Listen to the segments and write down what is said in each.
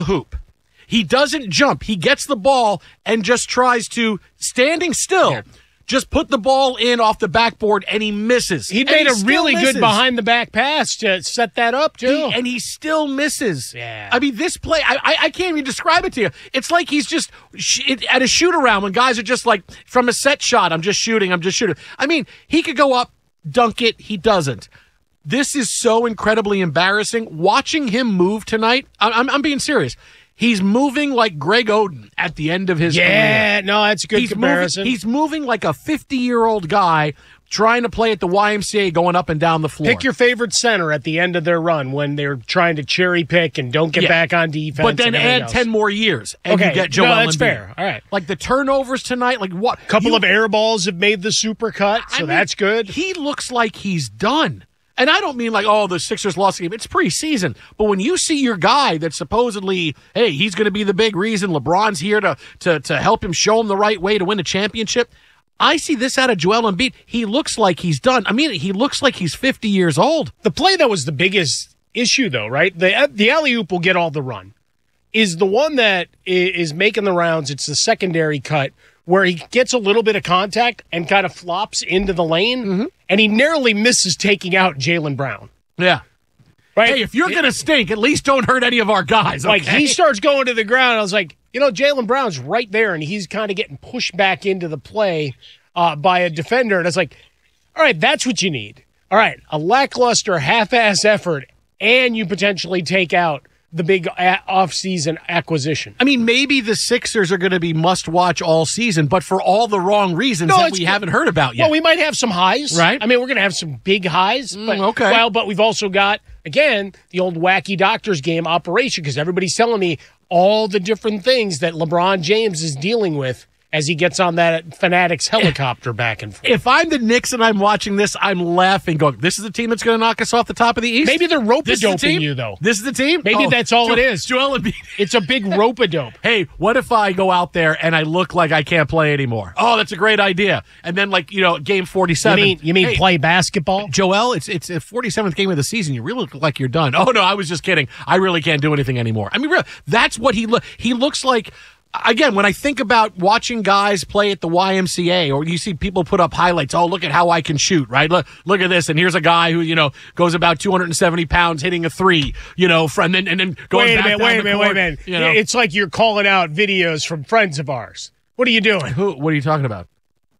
hoop. He doesn't jump. He gets the ball and just tries to, standing still, just put the ball in off the backboard, and he misses. He made a really good behind-the-back pass to set that up, too. And he still misses. Yeah. I mean, this play, I can't even describe it to you. It's like he's just at a shoot-around when guys are just like, from a set shot, I'm just shooting. I mean, he could go up, dunk it. He doesn't. This is so incredibly embarrassing. Watching him move tonight, I'm being serious. He's moving like Greg Oden at the end of his career. Yeah, no, that's a good comparison. He's moving like a 50-year-old guy trying to play at the YMCA going up and down the floor. Pick your favorite center at the end of their run when they're trying to cherry pick and don't get back on defense. But then add 10 more years and you get Joel Embiid. That's fair. All right. Like the turnovers tonight, like what? A couple of air balls have made the super cut, so that's good. He looks like he's done. And I don't mean like, oh, the Sixers lost the game. It's preseason. But when you see your guy that supposedly, hey, he's going to be the big reason, LeBron's here to help him, show him the right way to win a championship, I see this out of Joel Embiid. He looks like he's done. I mean, he looks like he's 50 years old. The play that was the biggest issue, though, right? The alley-oop will get all the run. Is the one that is making the rounds. It's the secondary cut where he gets a little bit of contact and kind of flops into the lane, and he narrowly misses taking out Jaylen Brown. Yeah. Right? Hey, if you're going to stink, at least don't hurt any of our guys. Okay? Like, he starts going to the ground. I was like, Jaylen Brown's right there, and he's kind of getting pushed back into the play by a defender. And it's like, all right, that's what you need. All right, a lackluster half-ass effort, and you potentially take out the big off-season acquisition. I mean, maybe the Sixers are going to be must-watch all season, but for all the wrong reasons that we haven't heard about yet. Well, we might have some highs. Right. I mean, we're going to have some big highs. But, okay. Well, but we've also got, again, the old wacky doctor's game operation, because everybody's telling me all the different things that LeBron James is dealing with as he gets on that Fanatics helicopter back and forth. If I'm the Knicks and I'm watching this, I'm laughing, going, this is the team that's going to knock us off the top of the East? Maybe they're rope-a-doping you, though. This is the team? Maybe that's all it is. Joel Embiid. It's a big rope-a-dope. Hey, what if I go out there and I look like I can't play anymore? Oh, that's a great idea. And then, game 47. You mean play basketball? Joel, it's a 47th game of the season. You really look like you're done. Oh, no, I was just kidding. I really can't do anything anymore. I mean, really, that's what he looks like. Again, when I think about watching guys play at the YMCA, or you see people put up highlights, oh, look at how I can shoot, right? Look at this, and here's a guy who, goes about 270 pounds hitting a three, and then going back down the court. Wait a minute. It's like you're calling out videos from friends of ours. What are you doing? What are you talking about?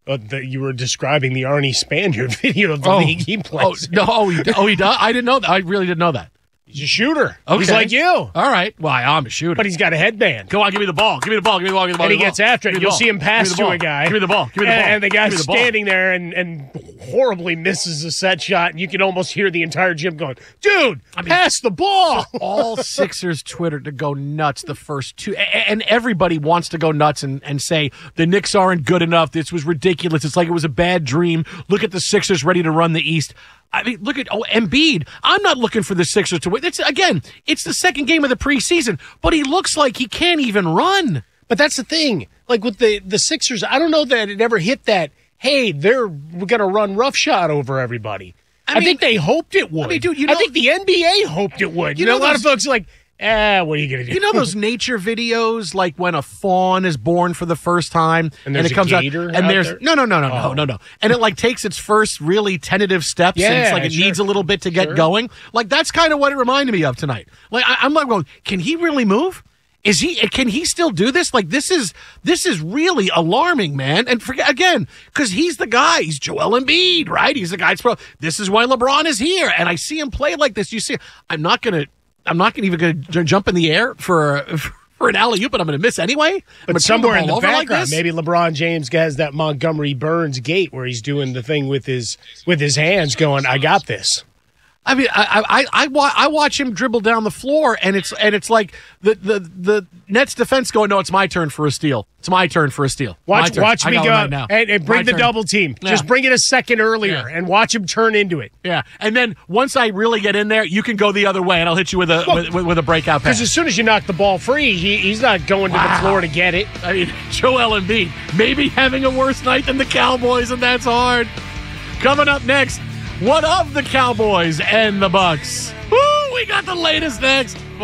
You were describing the Arnie Spanier video of the league he plays. He does? I didn't know that. I really didn't know that. He's a shooter. Okay. He's like you. All right. Well, I'm a shooter. But he's got a headband. Come on, give me the ball. Give me the ball. Give me the ball. Give me the ball. And he gets after it. You'll see him pass to a guy. Give me the ball. Give me the ball. And the guy's standing there and horribly misses a set shot. And you can almost hear the entire gym going, dude, pass the ball. All Sixers Twitter to go nuts the first two. And everybody wants to go nuts and say the Knicks aren't good enough. This was ridiculous. It's like it was a bad dream. Look at the Sixers ready to run the East. I mean, look at Embiid. I'm not looking for the Sixers to win. It's the second game of the preseason, but he looks like he can't even run. But that's the thing. Like with the Sixers, I don't know that it ever hit that, hey, we're going to run roughshod over everybody. I think they hoped it would. I mean, dude, I think the NBA hoped it would. A lot of folks are like, what are you going to do? You know those nature videos, like when a fawn is born for the first time, and it comes out, and there's there? No, and it takes its first really tentative steps, and it's it needs a little bit to get going. Like that's kind of what it reminded me of tonight. Like I'm like going, can he really move? Can he still do this? Like this is really alarming, man. And forget again, because he's the guy. He's Joel Embiid, right? He's the guy. This is why LeBron is here, and I see him play like this. You see, I'm not even going to jump in the air for an alley-oop, but I'm going to miss anyway. But somewhere in the background, maybe LeBron James has that Montgomery Burns gait where he's doing the thing with his hands going, I got this. I mean, I watch him dribble down the floor, and it's like the Nets defense going, no, it's my turn for a steal. It's my turn for a steal. Watch me go and bring the double team. Yeah. Just bring it a second earlier and watch him turn into it. Yeah, and then once I really get in there, you can go the other way, and I'll hit you with a breakout pass. Because as soon as you knock the ball free, he's not going to the floor to get it. I mean, Joel Embiid maybe having a worse night than the Cowboys, and that's hard. Coming up next, what of the Cowboys and the Bucks? Woo, we got the latest next.